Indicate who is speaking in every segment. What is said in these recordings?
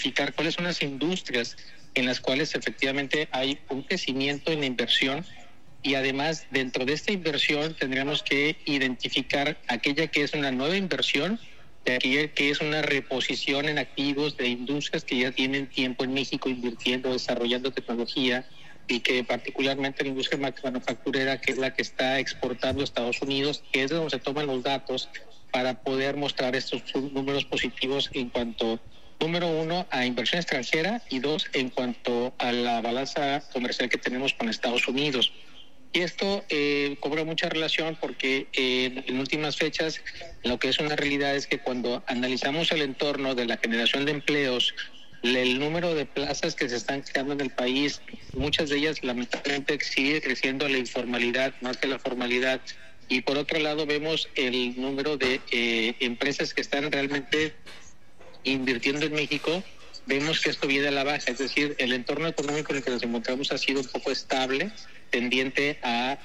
Speaker 1: identificar cuáles son las industrias en las cuales efectivamente hay un crecimiento en la inversión, y además dentro de esta inversión tendríamos que identificar aquella que es una nueva inversión, de aquella que es una reposición en activos de industrias que ya tienen tiempo en México invirtiendo, desarrollando tecnología, y que particularmente la industria manufacturera, que es la que está exportando a Estados Unidos, que es de donde se toman los datos para poder mostrar estos números positivos en cuanto, número uno, a inversión extranjera, y dos, en cuanto a la balanza comercial que tenemos con Estados Unidos. Y esto cobra mucha relación porque en últimas fechas lo que es una realidad es que cuando analizamos el entorno de la generación de empleos, el número de plazas que se están creando en el país, muchas de ellas lamentablemente sigue creciendo la informalidad más que la formalidad. Y por otro lado vemos el número de empresas que están realmente invirtiendo en México. Vemos que esto viene a la baja, es decir, el entorno económico en el que nos encontramos ha sido un poco estable, tendiente a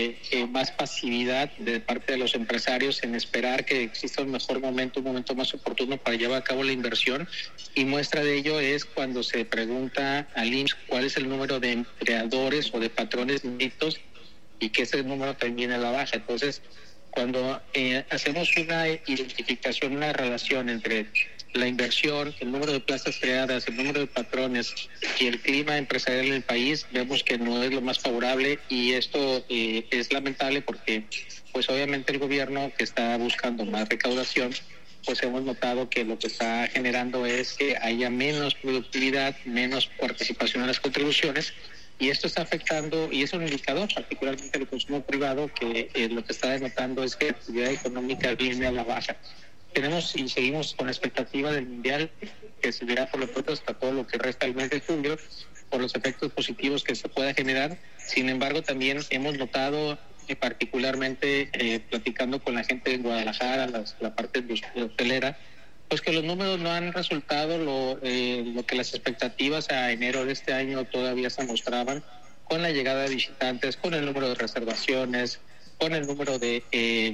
Speaker 1: más pasividad de parte de los empresarios en esperar que exista un mejor momento, un momento más oportuno para llevar a cabo la inversión. Y muestra de ello es cuando se pregunta al IMSS cuál es el número de empleadores o de patrones netos, y que ese número también viene a la baja. Entonces, cuando hacemos una identificación, una relación entre la inversión, el número de plazas creadas, el número de patrones y el clima empresarial en el país, vemos que no es lo más favorable, y esto es lamentable porque pues obviamente el gobierno, que está buscando más recaudación, pues hemos notado que lo que está generando es que haya menos productividad, menos participación en las contribuciones, y esto está afectando, y es un indicador particularmente el consumo privado, que lo que está denotando es que la actividad económica viene a la baja. Tenemos y seguimos con la expectativa del Mundial, que se verá por lo pronto hasta todo lo que resta del mes de julio, por los efectos positivos que se pueda generar. Sin embargo, también hemos notado, particularmente platicando con la gente de Guadalajara, la parte hotelera, pues que los números no han resultado lo que las expectativas a enero de este año todavía se mostraban, con la llegada de visitantes, con el número de reservaciones, con el número de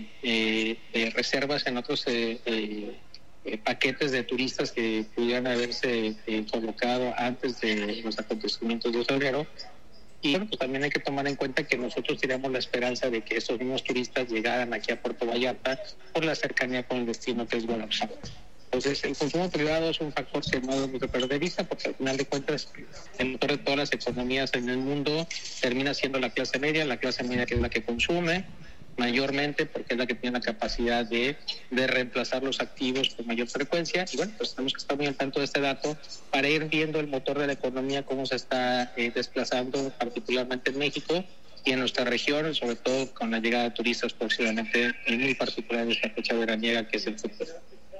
Speaker 1: reservas en otros paquetes de turistas que pudieran haberse colocado antes de los acontecimientos de febrero. Y bueno, pues también hay que tomar en cuenta que nosotros teníamos la esperanza de que esos mismos turistas llegaran aquí a Puerto Vallarta por la cercanía con el destino que es Guadalajara. Entonces, el consumo privado es un factor que no debemos perder de vista, porque al final de cuentas, el motor de todas las economías en el mundo termina siendo la clase media que es la que consume mayormente, porque es la que tiene la capacidad de reemplazar los activos con mayor frecuencia. Y bueno, pues tenemos que estar muy al tanto de este dato para ir viendo el motor de la economía, cómo se está desplazando, particularmente en México y en nuestra región, sobre todo con la llegada de turistas próximamente, en muy particular en esta fecha veraniega que es el futuro.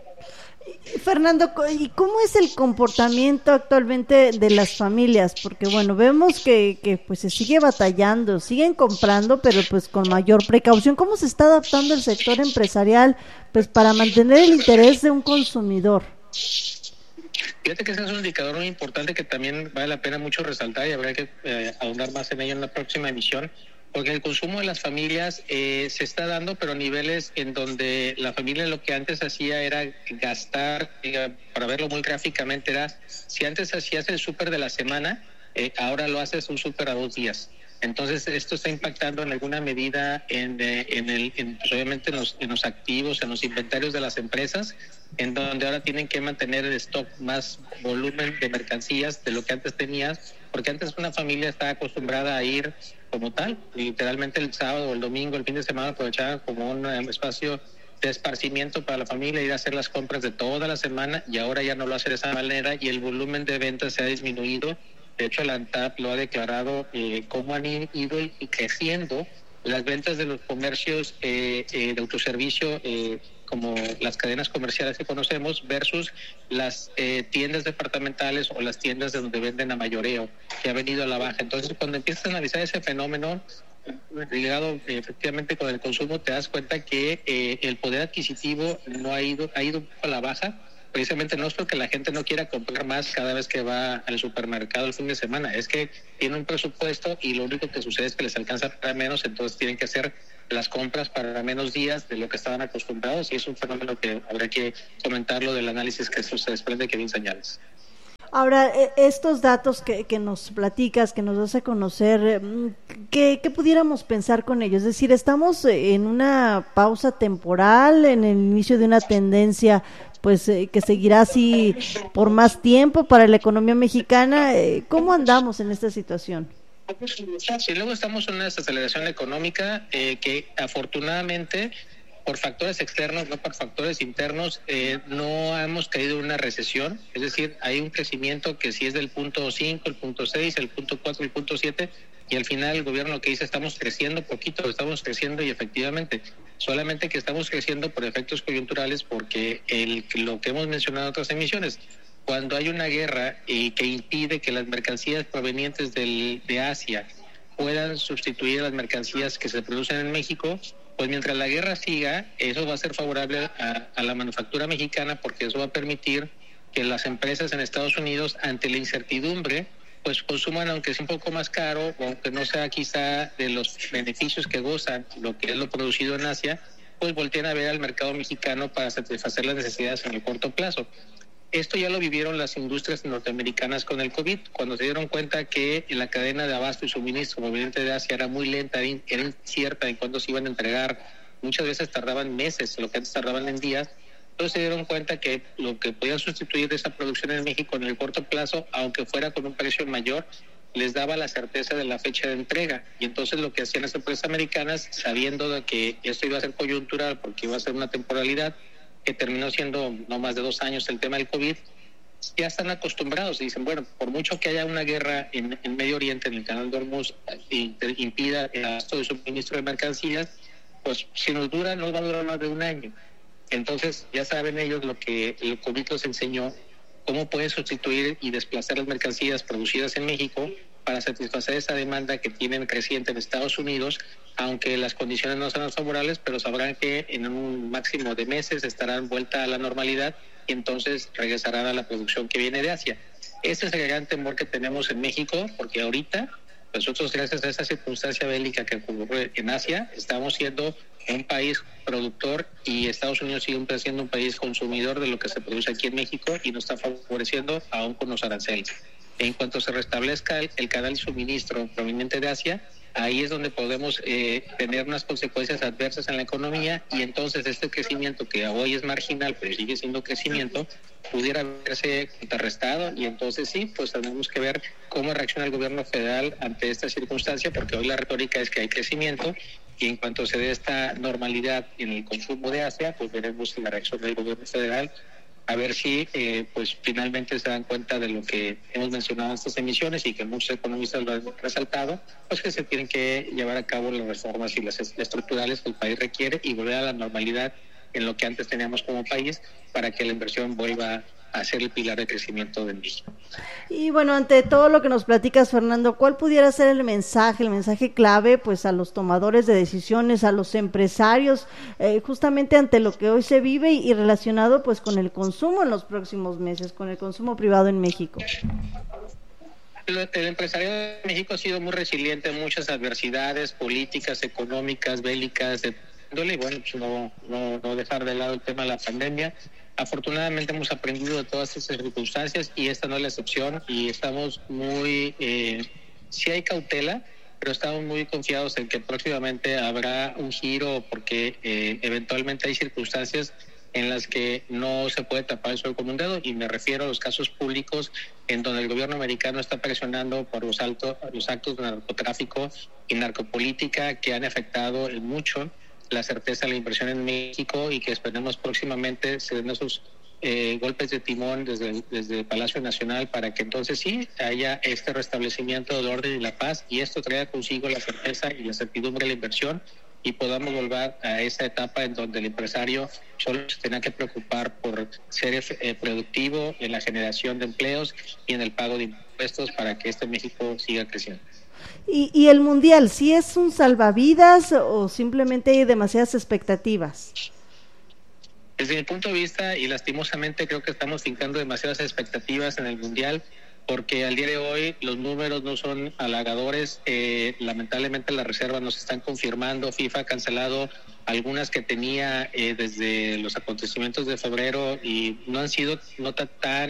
Speaker 2: Fernando, ¿y cómo es el comportamiento actualmente de las familias? Porque bueno, vemos que pues se sigue batallando, siguen comprando, pero pues con mayor precaución. ¿Cómo se está adaptando el sector empresarial pues para mantener el interés de un consumidor?
Speaker 1: Fíjate que ese es un indicador muy importante que también vale la pena mucho resaltar, y habrá que ahondar más en ello en la próxima emisión, porque el consumo de las familias se está dando, pero a niveles en donde la familia lo que antes hacía era gastar, para verlo muy gráficamente, era, si antes hacías el súper de la semana, ahora lo haces un súper a 2 días. Entonces esto está impactando en alguna medida pues obviamente en los activos, en los inventarios de las empresas, en donde ahora tienen que mantener el stock, más volumen de mercancías de lo que antes tenías, porque antes una familia estaba acostumbrada a ir como tal, literalmente el sábado o el domingo, el fin de semana, aprovechaban como un espacio de esparcimiento para la familia, ir a hacer las compras de toda la semana, y ahora ya no lo hace de esa manera, y el volumen de ventas se ha disminuido. De hecho, la ANTAD lo ha declarado, cómo han ido creciendo las ventas de los comercios de autoservicio, como las cadenas comerciales que conocemos, versus las tiendas departamentales o las tiendas de donde venden a mayoreo, que ha venido a la baja. Entonces, cuando empiezas a analizar ese fenómeno ligado efectivamente con el consumo, te das cuenta que el poder adquisitivo no ha ido a la baja. Precisamente no es porque la gente no quiera comprar más cada vez que va al supermercado el fin de semana, es que tiene un presupuesto y lo único que sucede es que les alcanza para menos, entonces tienen que hacer las compras para menos días de lo que estaban acostumbrados, y es un fenómeno que habrá que comentarlo del análisis que eso se desprende, que bien señales.
Speaker 2: Ahora, estos datos que nos platicas, que nos das a conocer, ¿qué pudiéramos pensar con ellos? Es decir, ¿estamos en una pausa temporal, en el inicio de una tendencia pues que seguirá así por más tiempo para la economía mexicana? ¿Cómo andamos en esta situación?
Speaker 1: Sí, luego estamos en una desaceleración económica que afortunadamente por factores externos, no por factores internos, no hemos caído en una recesión, es decir, hay un crecimiento que sí es del 0.5, el 0.6, el 0.4, el 0.7, y al final el gobierno lo que dice, estamos creciendo poquito, estamos creciendo, y efectivamente, solamente que estamos creciendo por efectos coyunturales, porque lo que hemos mencionado en otras emisiones, cuando hay una guerra que impide que las mercancías provenientes de Asia puedan sustituir a las mercancías que se producen en México, pues mientras la guerra siga, eso va a ser favorable a la manufactura mexicana, porque eso va a permitir que las empresas en Estados Unidos, ante la incertidumbre, pues consuman, aunque sea un poco más caro, o aunque no sea quizá de los beneficios que gozan lo que es lo producido en Asia, pues volteen a ver al mercado mexicano para satisfacer las necesidades en el corto plazo. Esto ya lo vivieron las industrias norteamericanas con el COVID, cuando se dieron cuenta que la cadena de abasto y suministro proveniente de Asia era muy lenta, era incierta en cuándo se iban a entregar, muchas veces tardaban meses, lo que antes tardaban en días. Entonces se dieron cuenta que lo que podían sustituir de esa producción en México en el corto plazo, aunque fuera con un precio mayor, les daba la certeza de la fecha de entrega. Y entonces lo que hacían las empresas americanas, sabiendo de que esto iba a ser coyuntural, porque iba a ser una temporalidad, que terminó siendo no más de 2 años el tema del COVID, ya están acostumbrados y dicen, bueno, por mucho que haya una guerra en Medio Oriente, en el canal de Hormuz, impida el abasto de suministro de mercancías, pues si nos va a durar más de 1 año. Entonces ya saben ellos lo que el COVID les enseñó, cómo pueden sustituir y desplazar las mercancías producidas en México para satisfacer esa demanda que tienen creciente en Estados Unidos, aunque las condiciones no sean favorables, pero sabrán que en un máximo de meses estarán vuelta a la normalidad y entonces regresarán a la producción que viene de Asia. Ese es el gran temor que tenemos en México, porque ahorita nosotros, gracias a esa circunstancia bélica que ocurre en Asia, estamos siendo un país productor y Estados Unidos sigue siendo un país consumidor de lo que se produce aquí en México y nos está favoreciendo aún con los aranceles. En cuanto se restablezca el canal de suministro proveniente de Asia, ahí es donde podemos tener unas consecuencias adversas en la economía, y entonces este crecimiento, que hoy es marginal pero sigue siendo crecimiento, pudiera verse contrarrestado, y entonces sí, pues tenemos que ver cómo reacciona el gobierno federal ante esta circunstancia, porque hoy la retórica es que hay crecimiento, y en cuanto se dé esta normalidad en el consumo de Asia, pues veremos la reacción del gobierno federal, a ver si pues finalmente se dan cuenta de lo que hemos mencionado en estas emisiones y que muchos economistas lo han resaltado, pues que se tienen que llevar a cabo las reformas y las estructurales que el país requiere y volver a la normalidad en lo que antes teníamos como país, para que la inversión vuelva a ser el pilar de crecimiento de México.
Speaker 2: Y bueno, ante todo lo que nos platicas, Fernando, ¿cuál pudiera ser el mensaje clave pues a los tomadores de decisiones, a los empresarios, justamente ante lo que hoy se vive y relacionado pues con el consumo en los próximos meses, con el consumo privado en México?
Speaker 1: El empresariado de México ha sido muy resiliente en muchas adversidades políticas, económicas, bélicas, y bueno, pues no dejar de lado el tema de la pandemia. Afortunadamente hemos aprendido de todas esas circunstancias y esta no es la excepción, y estamos muy, sí hay cautela, pero estamos muy confiados en que próximamente habrá un giro, porque eventualmente hay circunstancias en las que no se puede tapar el sol con un dedo, y me refiero a los casos públicos en donde el gobierno americano está presionando por los actos de narcotráfico y narcopolítica que han afectado mucho la certeza de la inversión en México, y que esperemos próximamente se den esos golpes de timón desde el Palacio Nacional, para que entonces sí haya este restablecimiento del orden y la paz, y esto traiga consigo la certeza y la certidumbre de la inversión, y podamos volver a esa etapa en donde el empresario solo se tenga que preocupar por ser productivo en la generación de empleos y en el pago de impuestos, para que México siga creciendo.
Speaker 2: ¿Y el Mundial, sí es un salvavidas o simplemente hay demasiadas expectativas?
Speaker 1: Desde mi punto de vista, y lastimosamente creo que estamos fincando demasiadas expectativas en el Mundial, porque al día de hoy los números no son halagadores. Lamentablemente las reservas nos están confirmando. FIFA ha cancelado algunas que tenía desde los acontecimientos de febrero, y no han sido tan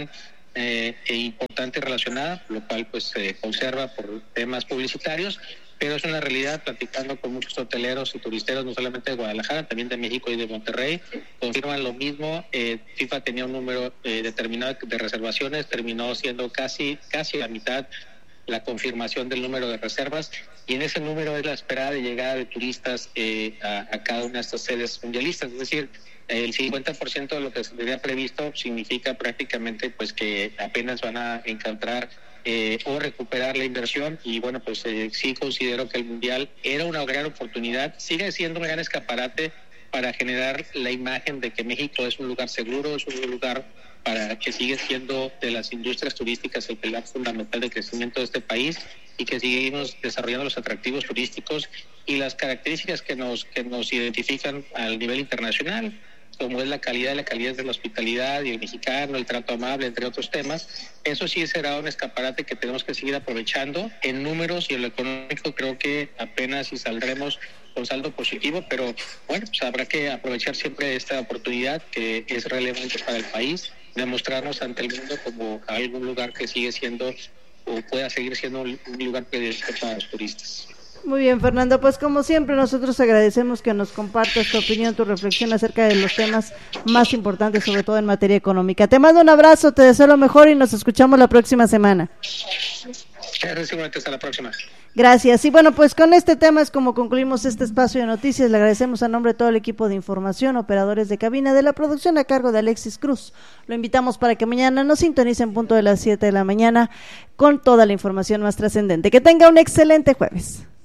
Speaker 1: importante relacionada, lo cual pues se conserva por temas publicitarios, pero es una realidad. Platicando con muchos hoteleros y turisteros, no solamente de Guadalajara, también de México y de Monterrey, confirman lo mismo. FIFA tenía un número determinado de reservaciones, terminó siendo casi la mitad la confirmación del número de reservas, y en ese número es la esperada de llegada de turistas a cada una de estas sedes mundialistas. Es decir, el 50% de lo que se había previsto significa prácticamente pues que apenas van a encontrar o recuperar la inversión. Y bueno, pues sí considero que el Mundial era una gran oportunidad, sigue siendo un gran escaparate para generar la imagen de que México es un lugar seguro, es un lugar para que sigue siendo de las industrias turísticas el pilar fundamental de crecimiento de este país, y que seguimos desarrollando los atractivos turísticos y las características que nos identifican al nivel internacional, como es la calidad de la hospitalidad y el mexicano, el trato amable, entre otros temas. Eso sí será un escaparate que tenemos que seguir aprovechando. En números y en lo económico creo que apenas si saldremos con saldo positivo, pero bueno, pues habrá que aprovechar siempre esta oportunidad que es relevante para el país, demostrarnos ante el mundo como algún lugar que sigue siendo o pueda seguir siendo un lugar predilecto para los turistas.
Speaker 2: Muy bien, Fernando, pues como siempre nosotros agradecemos que nos compartas tu opinión, tu reflexión acerca de los temas más importantes, sobre todo en materia económica. Te mando un abrazo, te deseo lo mejor y nos escuchamos la próxima semana.
Speaker 1: Hasta la próxima.
Speaker 2: Gracias. Y bueno, pues con este tema es como concluimos este espacio de noticias. Le agradecemos a nombre de todo el equipo de información, operadores de cabina, de la producción a cargo de Alexis Cruz. Lo invitamos para que mañana nos sintonicen punto de las 7 de la mañana con toda la información más trascendente. Que tenga un excelente jueves.